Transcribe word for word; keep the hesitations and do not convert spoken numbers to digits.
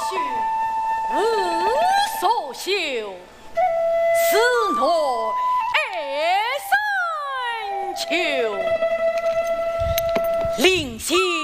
许无所求，此诺二三求，临行。